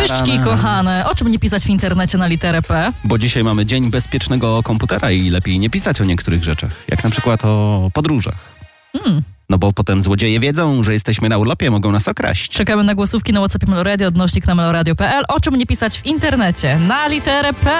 Pyszczki kochane, o czym nie pisać w internecie na literę P? Bo dzisiaj mamy Dzień Bezpiecznego Komputera i lepiej nie pisać o niektórych rzeczach, jak na przykład o podróżach. No bo potem złodzieje wiedzą, że jesteśmy na urlopie, mogą nas okraść. Czekamy na głosówki na WhatsAppie Meloradio, @ na meloradio.pl. O czym nie pisać w internecie na literę P?